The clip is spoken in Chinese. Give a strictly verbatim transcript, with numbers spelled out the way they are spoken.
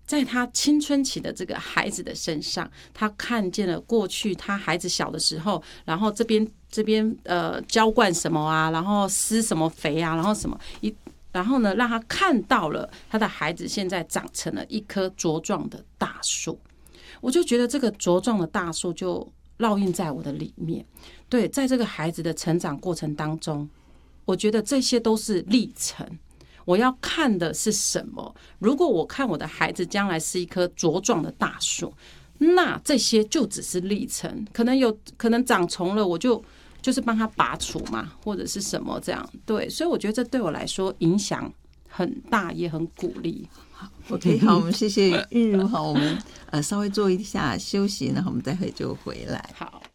在他青春期的这个孩子的身上，他看见了过去他孩子小的时候，然后这边这边呃浇灌什么啊，然后施什么肥啊，然后什么一，然后呢让他看到了他的孩子现在长成了一棵茁壮的大树。我就觉得这个茁壮的大树就烙印在我的里面。对，在这个孩子的成长过程当中，我觉得这些都是历程。我要看的是什么？如果我看我的孩子将来是一棵茁壮的大树，那这些就只是历程。可能有可能长虫了，我就就是帮他拔除嘛，或者是什么这样。对，所以我觉得这对我来说影响很大，也很鼓励。 OK， 好，我们谢谢韵如。好，我们呃稍微做一下休息，然后我们待会就回来。 好。